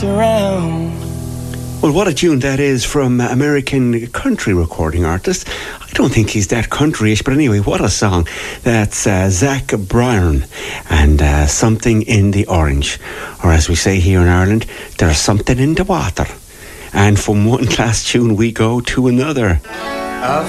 Well, what a tune that is from American country recording artist. I don't think he's that countryish, but anyway, what a song. That's Zach Bryan and Something in the Orange. Or as we say here in Ireland, there's something in the water. And from one class tune we go to another. A